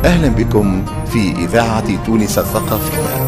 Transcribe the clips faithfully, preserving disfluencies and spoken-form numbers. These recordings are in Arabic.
أهلا بكم في إذاعة تونس الثقافية.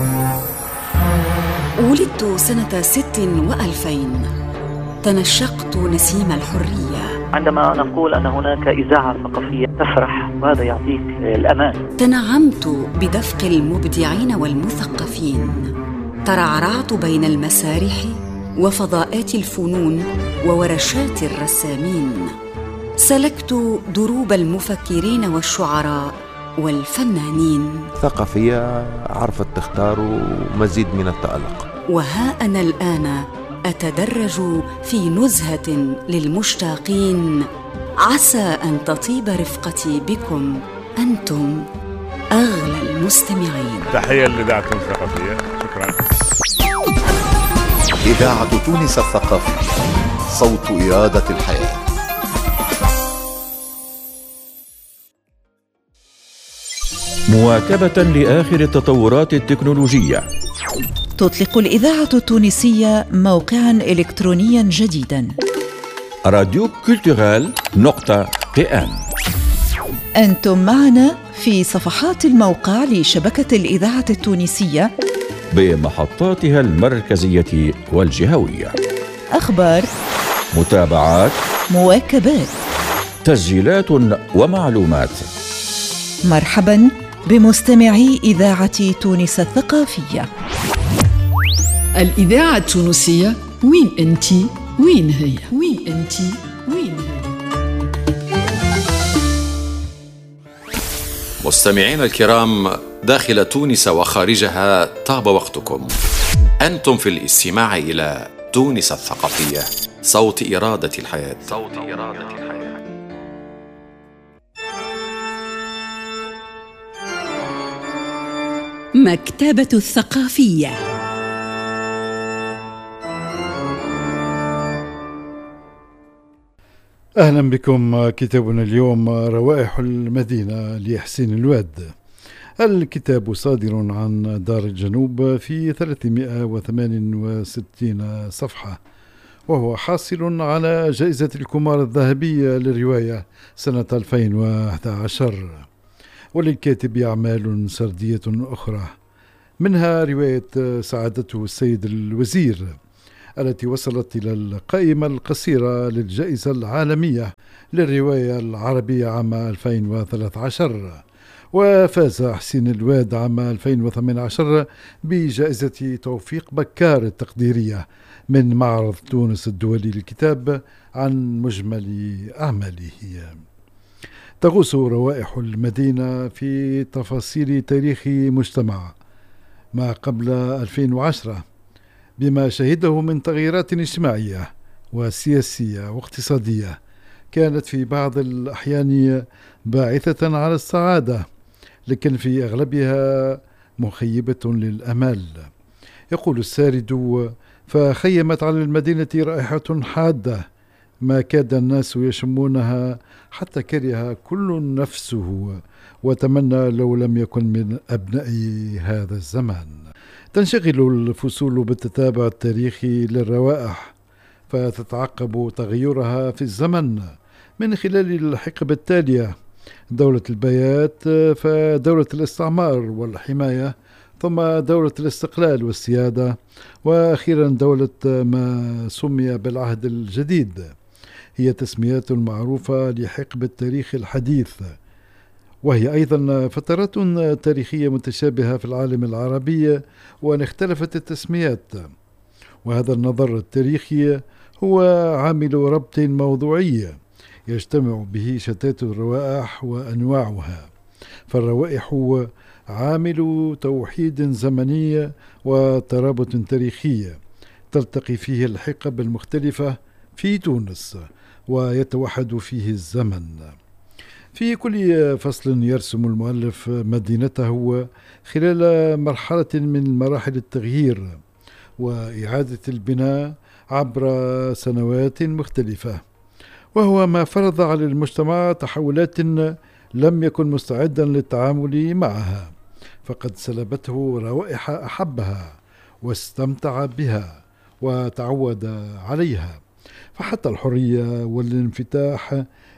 ولدت سنة ست وألفين، تنشقت نسيم الحرية. عندما نقول أن هناك إذاعة ثقافية تفرح، وهذا يعطيك الأمان. تنعمت بدفق المبدعين والمثقفين، ترعرعت بين المسارح وفضاءات الفنون وورشات الرسامين، سلكت دروب المفكرين والشعراء والفنانين. ثقافية عرفت تختار مزيد من التألق. وها أنا الآن أتدرج في نزهة للمشتاقين، عسى أن تطيب رفقتي بكم أنتم أغلى المستمعين. تحية لإذاعة تونس الثقافية، شكرا. إذاعة تونس الثقافية، صوت إرادة الحياة. مواكبة لآخر التطورات التكنولوجية، تطلق الإذاعة التونسية موقعاً إلكترونياً جديداً، راديو كولتورال نقطة تي إم. أنتم معنا في صفحات الموقع لشبكة الإذاعة التونسية بمحطاتها المركزية والجهوية، أخبار، متابعات، مواكبات، تسجيلات ومعلومات. مرحباً بمستمعي إذاعة تونس الثقافية. الإذاعة التونسية، وين أنتي؟ وين هي؟ وين أنتي؟ وين هي؟ مستمعين الكرام داخل تونس وخارجها، طاب وقتكم. أنتم في الاستماع إلى تونس الثقافية، صوت إرادة الحياة. صوت إرادة الحياة. مكتبة الثقافية. أهلا بكم. كتابنا اليوم روائح المدينة لحسين الواد. الكتاب صادر عن دار الجنوب في ثلاثمائة وثمانية وستين صفحة، وهو حاصل على جائزة الكمار الذهبية للرواية سنة ألفين وأحد عشر. وللكاتب أعمال سردية أخرى، منها رواية سعادته السيد الوزير التي وصلت إلى القائمة القصيرة للجائزة العالمية للرواية العربية عام ألفين وثلاثة عشر. وفاز حسين الواد عام ألفين وثمانية عشر بجائزة توفيق بكار التقديرية من معرض تونس الدولي للكتاب عن مجمل أعماله. تغوص روائح المدينة في تفاصيل تاريخ مجتمع ما قبل ألفين وعشرة، بما شهده من تغييرات اجتماعية وسياسية واقتصادية كانت في بعض الأحيان باعثة على السعادة، لكن في أغلبها مخيبة للأمال. يقول السارد: فخيمت على المدينة رائحة حادة ما كاد الناس يشمونها، حتى كره كل نفسه وتمنى لو لم يكن من أبناء هذا الزمان. تنشغل الفصول بالتتابع التاريخي للروائح، فتتعقب تغيرها في الزمن من خلال الحقب التالية: دولة البيات، فدولة الاستعمار والحماية، ثم دولة الاستقلال والسيادة، وأخيرا دولة ما سمي بالعهد الجديد. هي تسميات معروفة لحقب التاريخ الحديث، وهي أيضا فترات تاريخية متشابهة في العالم العربي، وأن اختلفت التسميات. وهذا النظر التاريخي هو عامل ربط موضوعي يجتمع به شتات الروائح وأنواعها. فالروائح عامل توحيد زمني وترابط تاريخي تلتقي فيه الحقب المختلفة في تونس ويتوحد فيه الزمن. في كل فصل يرسم المؤلف مدينته خلال مرحلة من مراحل التغيير وإعادة البناء عبر سنوات مختلفة، وهو ما فرض على المجتمع تحولات لم يكن مستعدا للتعامل معها، فقد سلبته روائح أحبها واستمتع بها وتعود عليها. فحتى الحرية والانفتاح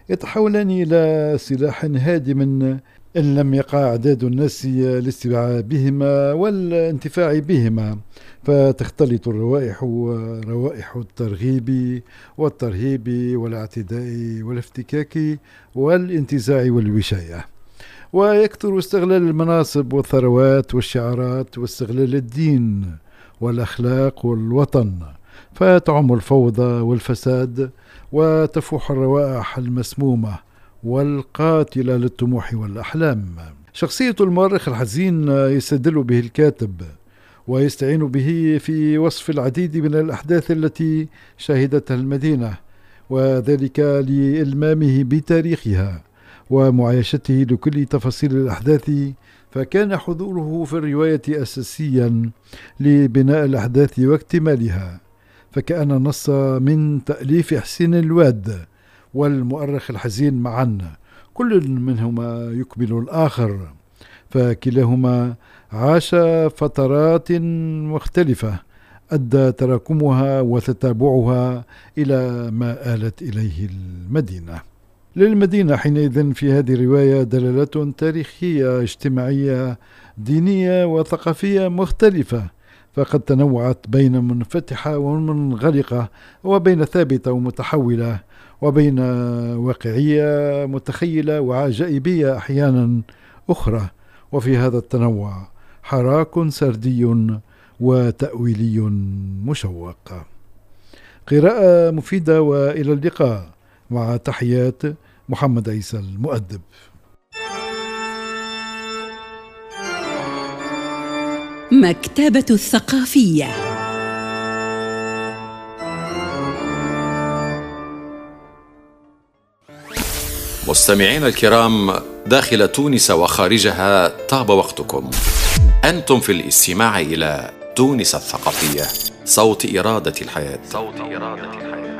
يتحولان إلى سلاح هادم إن لم يقع أعداد الناس الاستماع بهما والانتفاع بهما، فتختلط الروائح روائح الترغيب والترهيب والاعتداء والافتكاك والانتزاع والوشاية، ويكثر استغلال المناصب والثروات والشعارات واستغلال الدين والأخلاق والوطن، فتعم الفوضى والفساد وتفوح الروائح المسمومة والقاتلة للطموح والأحلام. شخصية المؤرخ الحزين يستدل به الكاتب ويستعين به في وصف العديد من الأحداث التي شهدتها المدينة، وذلك لإلمامه بتاريخها ومعايشته لكل تفاصيل الأحداث، فكان حضوره في الرواية أساسيا لبناء الأحداث واكتمالها، فكأن نص من تأليف حسين الواد والمؤرخ الحزين معا، كل منهما يكمل الآخر، فكلاهما عاش فترات مختلفة أدى تراكمها وتتابعها إلى ما آلت إليه المدينة. للمدينة حينئذ في هذه الرواية دلالات تاريخية اجتماعية دينية وثقافية مختلفة، فقد تنوعت بين منفتحة ومنغلقة، وبين ثابتة ومتحولة، وبين واقعية متخيلة وعجائبية أحيانا أخرى، وفي هذا التنوع حراك سردي وتأويلي مشوق. قراءة مفيدة وإلى اللقاء، مع تحيات محمد عيسى المؤدب. مكتبة الثقافية. مستمعين الكرام داخل تونس وخارجها، طاب وقتكم. أنتم في الاستماع إلى تونس الثقافية، صوت إرادة الحياة. صوت إرادة الحياة.